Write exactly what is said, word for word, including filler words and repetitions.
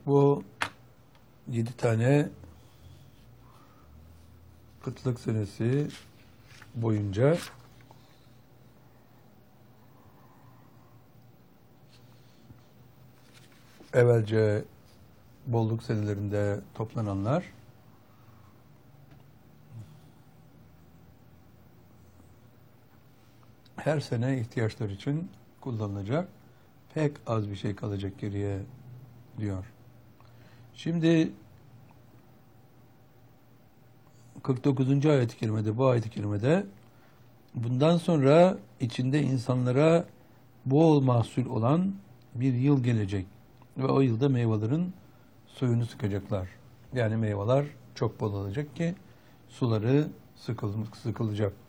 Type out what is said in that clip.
Bu yedi tane kıtlık senesi boyunca evvelce bolluk senelerinde toplananlar her sene ihtiyaçlar için kullanılacak, pek az bir şey kalacak geriye diyor. Şimdi kırk dokuzuncu ayet-i kerimede, bu ayet-i kerimede bundan sonra içinde insanlara bol mahsul olan bir yıl gelecek ve o yılda meyvelerin suyunu sıkacaklar. Yani meyveler çok bol olacak ki suları sıkıl, sıkılacak.